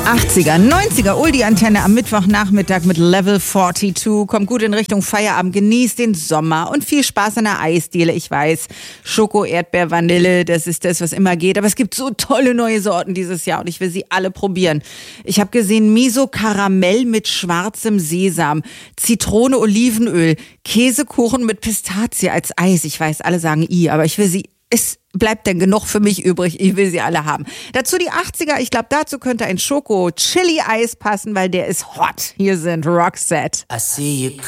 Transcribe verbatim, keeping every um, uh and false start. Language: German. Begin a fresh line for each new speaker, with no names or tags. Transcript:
achtziger, neunziger, Uldi-Antenne am Mittwochnachmittag mit Level zweiundvierzig. Kommt gut in Richtung Feierabend, genießt den Sommer und viel Spaß an der Eisdiele. Ich weiß, Schoko, Erdbeer, Vanille, das ist das, was immer geht. Aber es gibt so tolle neue Sorten dieses Jahr und ich will sie alle probieren. Ich habe gesehen Miso Karamell mit schwarzem Sesam, Zitrone, Olivenöl, Käsekuchen mit Pistazie als Eis. Ich weiß, alle sagen i, aber ich will sie... Es bleibt denn genug für mich übrig, ich will sie alle haben. Dazu die achtziger, ich glaube, dazu könnte ein Schoko-Chili-Eis passen, weil der ist hot. Hier sind Roxette.
I see you